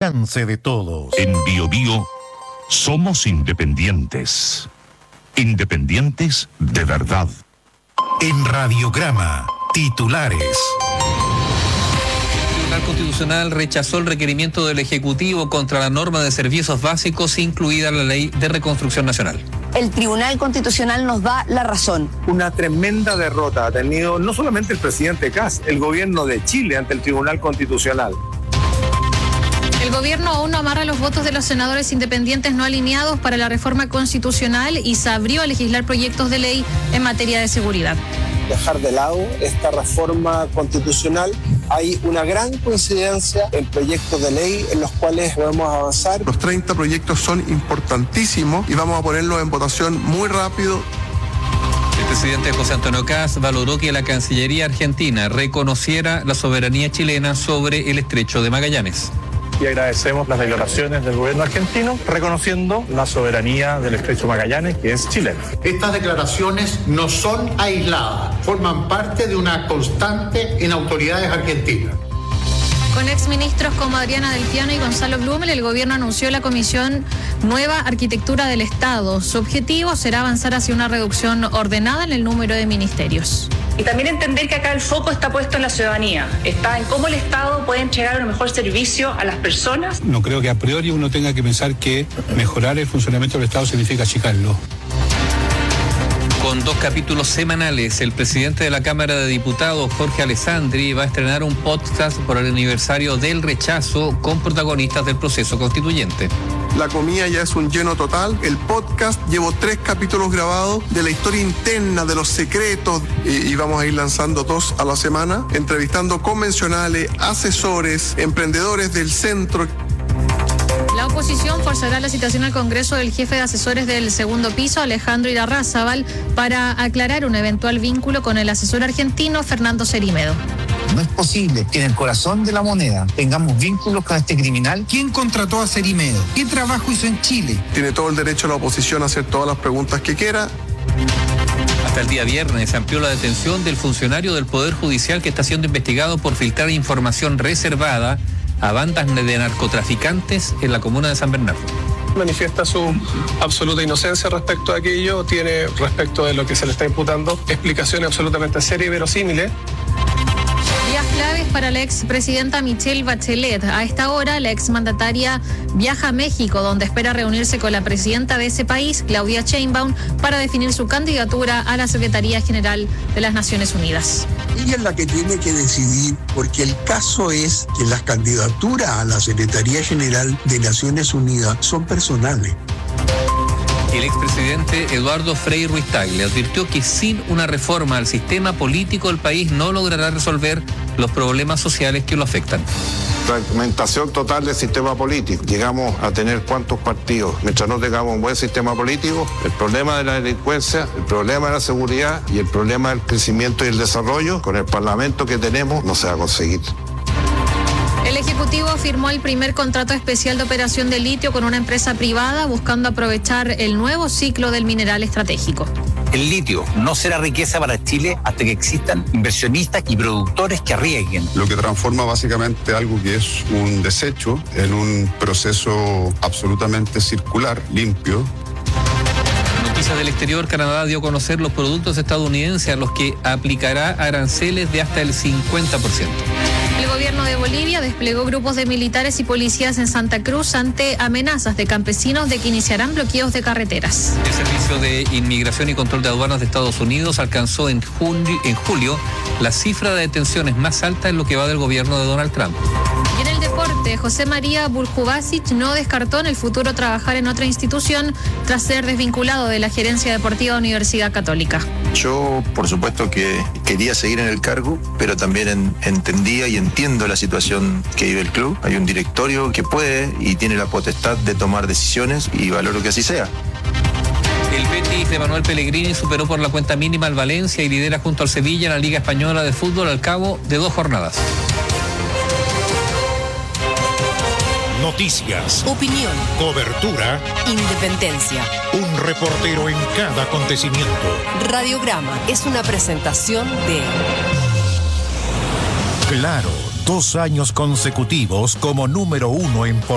alcance de todos. En Bio Bio somos independientes. Independientes de verdad. En Radiograma, titulares. El Tribunal Constitucional rechazó el requerimiento del Ejecutivo contra la norma de servicios básicos, incluida la Ley de Reconstrucción Nacional. El Tribunal Constitucional nos da la razón. Una tremenda derrota ha tenido no solamente el presidente Kast, el gobierno de Chile ante el Tribunal Constitucional. El gobierno aún no amarra los votos de los senadores independientes no alineados para la reforma constitucional y se abrió a legislar proyectos de ley en materia de seguridad. Dejar de lado esta reforma constitucional. Hay una gran coincidencia en proyectos de ley en los cuales podemos avanzar. Los 30 proyectos son importantísimos y vamos a ponerlos en votación muy rápido. El presidente José Antonio Kast valoró que la Cancillería argentina reconociera la soberanía chilena sobre el Estrecho de Magallanes. Y agradecemos las declaraciones del gobierno argentino reconociendo la soberanía del Estrecho Magallanes, que es chilena. Estas declaraciones no son aisladas, forman parte de una constante en autoridades argentinas. Con exministros como Adriana Del Piano y Gonzalo Blumel, el gobierno anunció la Comisión Nueva Arquitectura del Estado. Su objetivo será avanzar hacia una reducción ordenada en el número de ministerios. Y también entender que acá el foco está puesto en la ciudadanía, está en cómo el Estado puede entregar un mejor servicio a las personas. No creo que a priori uno tenga que pensar que mejorar el funcionamiento del Estado significa achicarlo. Con 2 capítulos semanales, el presidente de la Cámara de Diputados, Jorge Alessandri, va a estrenar un podcast por el aniversario del rechazo con protagonistas del proceso constituyente. La comida ya es un lleno total. El podcast, llevo 3 capítulos grabados de la historia interna, de los secretos, y vamos a ir lanzando 2 a la semana, entrevistando convencionales, asesores, emprendedores del centro. La oposición forzará la citación al Congreso del jefe de asesores del segundo piso, Alejandro Irarrázaval, para aclarar un eventual vínculo con el asesor argentino Fernando Cerimedo. No es posible que en el corazón de la moneda tengamos vínculos con este criminal. ¿Quién contrató a Cerimedo? ¿Qué trabajo hizo en Chile? Tiene todo el derecho la oposición a hacer todas las preguntas que quiera. Hasta el día viernes se amplió la detención del funcionario del Poder Judicial que está siendo investigado por filtrar información reservada a bandas de narcotraficantes en la comuna de San Bernardo. Manifiesta su absoluta inocencia respecto a aquello, tiene respecto de lo que se le está imputando explicaciones absolutamente serias y verosímiles. Días claves para la expresidenta Michelle Bachelet. A esta hora, la exmandataria viaja a México, donde espera reunirse con la presidenta de ese país, Claudia Sheinbaum, para definir su candidatura a la Secretaría General de las Naciones Unidas. Ella es la que tiene que decidir, porque el caso es que las candidaturas a la Secretaría General de Naciones Unidas son personales. El expresidente Eduardo Frei Ruiz-Tagle advirtió que sin una reforma al sistema político el país no logrará resolver los problemas sociales que lo afectan. Fragmentación total del sistema político. Llegamos a tener cuántos partidos. Mientras no tengamos un buen sistema político, el problema de la delincuencia, el problema de la seguridad y el problema del crecimiento y el desarrollo, con el Parlamento que tenemos, no se va a conseguir. El Ejecutivo firmó el primer contrato especial de operación de litio con una empresa privada buscando aprovechar el nuevo ciclo del mineral estratégico. El litio no será riqueza para Chile hasta que existan inversionistas y productores que arriesguen. Lo que transforma básicamente algo que es un desecho en un proceso absolutamente circular, limpio. Noticias del exterior, Canadá dio a conocer los productos estadounidenses a los que aplicará aranceles de hasta el 50%. El gobierno de Bolivia desplegó grupos de militares y policías en Santa Cruz ante amenazas de campesinos de que iniciarán bloqueos de carreteras. El Servicio de Inmigración y Control de Aduanas de Estados Unidos alcanzó en julio la cifra de detenciones más alta en lo que va del gobierno de Donald Trump. Y en el deporte, José María Buljubasic no descartó en el futuro trabajar en otra institución tras ser desvinculado de la gerencia deportiva de Universidad Católica. Yo, por supuesto que quería seguir en el cargo, pero también entendía y entiendo la situación que vive el club. Hay un directorio que puede y tiene la potestad de tomar decisiones y valoro que así sea. El Betis de Manuel Pellegrini superó por la cuenta mínima al Valencia y lidera junto al Sevilla en la Liga Española de Fútbol al cabo de 2 jornadas. Noticias, opinión, cobertura, independencia. Un reportero en cada acontecimiento. Radiograma es una presentación de Claro, 2 años consecutivos como número 1 en